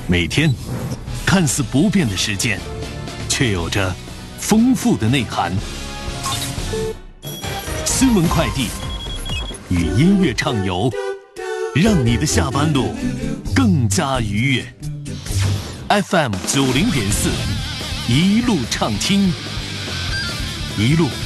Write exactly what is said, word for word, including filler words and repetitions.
每天看似不变的时间，却有着丰富的内涵。新闻快递与音乐畅游，让你的下班路更加愉悦。F M 九零点四，一路畅听，一路